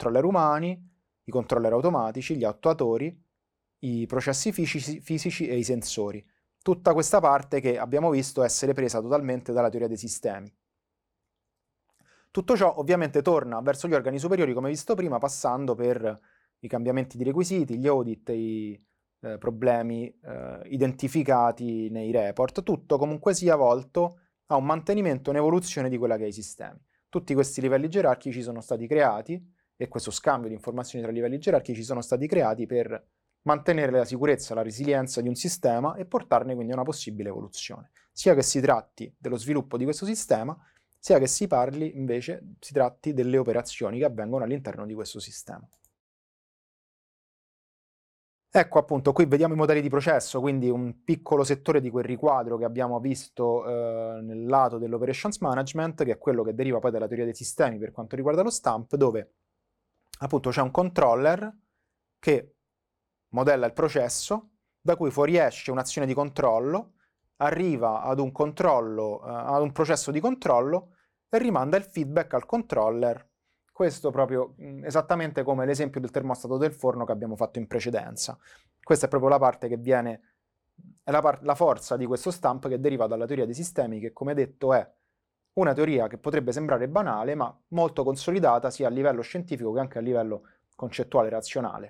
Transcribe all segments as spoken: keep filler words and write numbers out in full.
controller umani, i controller automatici, gli attuatori, i processi fisici, fisici e i sensori. Tutta questa parte che abbiamo visto essere presa totalmente dalla teoria dei sistemi. Tutto ciò ovviamente torna verso gli organi superiori, come visto prima, passando per i cambiamenti di requisiti, gli audit, i eh, problemi eh, identificati nei report, tutto comunque sia volto a un mantenimento e un'evoluzione di quella che è i sistemi. Tutti questi livelli gerarchici sono stati creati, e questo scambio di informazioni tra livelli gerarchici sono stati creati per mantenere la sicurezza, la resilienza di un sistema e portarne quindi a una possibile evoluzione, sia che si tratti dello sviluppo di questo sistema, sia che si parli invece, si tratti delle operazioni che avvengono all'interno di questo sistema. Ecco appunto, qui vediamo i modelli di processo, quindi un piccolo settore di quel riquadro che abbiamo visto eh, nel lato dell'operations management, che è quello che deriva poi dalla teoria dei sistemi per quanto riguarda lo stamp, dove appunto c'è un controller che modella il processo, da cui fuoriesce un'azione di controllo, arriva ad un controllo, eh, ad un processo di controllo e rimanda il feedback al controller. Questo proprio mh, esattamente come l'esempio del termostato del forno che abbiamo fatto in precedenza. Questa è proprio la parte che viene, è la, par- la forza di questo stamp che deriva dalla teoria dei sistemi, che come detto è una teoria che potrebbe sembrare banale, ma molto consolidata sia a livello scientifico che anche a livello concettuale e razionale.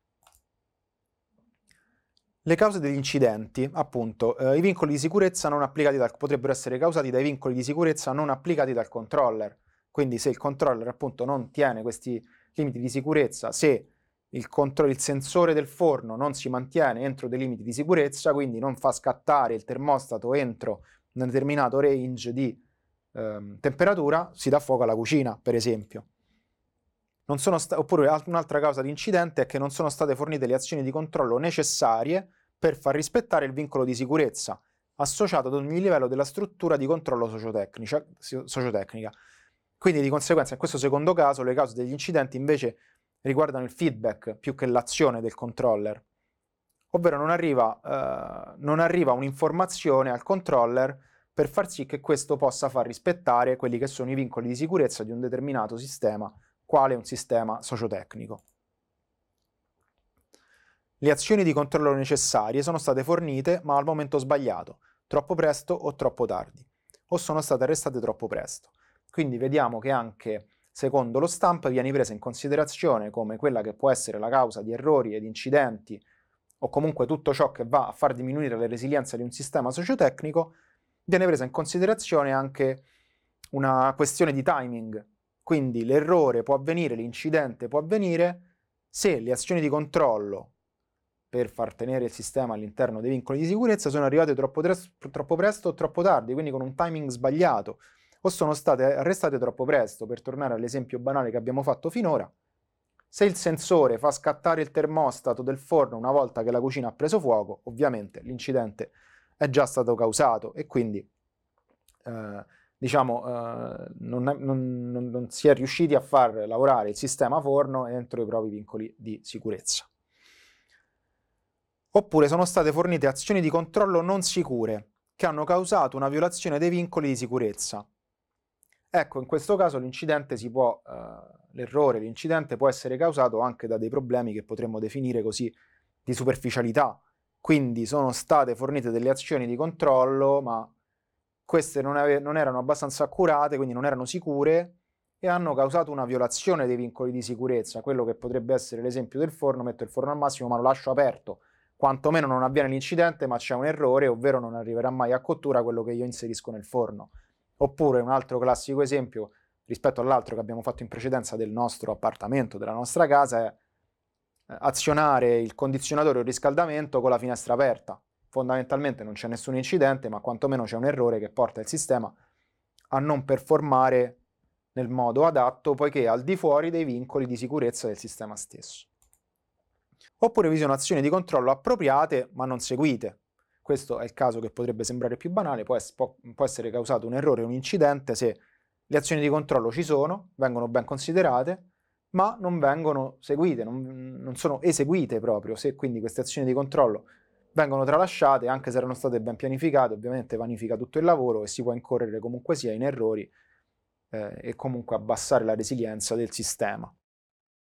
Le cause degli incidenti, appunto, eh, i vincoli di sicurezza non applicati dal, potrebbero essere causati dai vincoli di sicurezza non applicati dal controller. Quindi se il controller appunto non tiene questi limiti di sicurezza, se il, contro- il sensore del forno non si mantiene entro dei limiti di sicurezza, quindi non fa scattare il termostato entro un determinato range di ehm, temperatura, si dà fuoco alla cucina, per esempio. Non sono sta- oppure un'altra causa di incidente è che non sono state fornite le azioni di controllo necessarie per far rispettare il vincolo di sicurezza associato ad ogni livello della struttura di controllo sociotecnica. Quindi di conseguenza in questo secondo caso le cause degli incidenti invece riguardano il feedback più che l'azione del controller, ovvero non arriva, eh, non arriva un'informazione al controller per far sì che questo possa far rispettare quelli che sono i vincoli di sicurezza di un determinato sistema, quale un sistema sociotecnico. Le azioni di controllo necessarie sono state fornite ma al momento sbagliato, troppo presto o troppo tardi, o sono state arrestate troppo presto. Quindi vediamo che anche secondo lo stamp viene presa in considerazione come quella che può essere la causa di errori ed incidenti o comunque tutto ciò che va a far diminuire la resilienza di un sistema sociotecnico, viene presa in considerazione anche una questione di timing. Quindi l'errore può avvenire, l'incidente può avvenire se le azioni di controllo per far tenere il sistema all'interno dei vincoli di sicurezza sono arrivate troppo, troppo presto o troppo tardi, quindi con un timing sbagliato, o sono state arrestate troppo presto. Per tornare all'esempio banale che abbiamo fatto finora, se il sensore fa scattare il termostato del forno una volta che la cucina ha preso fuoco, ovviamente l'incidente è già stato causato e quindi eh, diciamo eh, non, è, non, non, non si è riusciti a far lavorare il sistema forno entro i propri vincoli di sicurezza. Oppure sono state fornite azioni di controllo non sicure che hanno causato una violazione dei vincoli di sicurezza. Ecco, in questo caso l'incidente si può, eh, l'errore, l'incidente può essere causato anche da dei problemi che potremmo definire così di superficialità. Quindi sono state fornite delle azioni di controllo, ma queste non, ave- non erano abbastanza accurate, quindi non erano sicure e hanno causato una violazione dei vincoli di sicurezza. Quello che potrebbe essere l'esempio del forno: metto il forno al massimo ma lo lascio aperto. Quantomeno non avviene l'incidente, ma c'è un errore, ovvero non arriverà mai a cottura quello che io inserisco nel forno. Oppure un altro classico esempio rispetto all'altro che abbiamo fatto in precedenza del nostro appartamento, della nostra casa, è azionare il condizionatore o il riscaldamento con la finestra aperta. Fondamentalmente non c'è nessun incidente, ma quantomeno c'è un errore che porta il sistema a non performare nel modo adatto, poiché è al di fuori dei vincoli di sicurezza del sistema stesso. Oppure vi sono azioni di controllo appropriate ma non seguite. Questo è il caso che potrebbe sembrare più banale, può, es- può, può essere causato un errore o un incidente se le azioni di controllo ci sono, vengono ben considerate, ma non vengono seguite, non, non sono eseguite proprio. Se quindi queste azioni di controllo vengono tralasciate, anche se erano state ben pianificate, ovviamente vanifica tutto il lavoro e si può incorrere comunque sia in errori eh, e comunque abbassare la resilienza del sistema.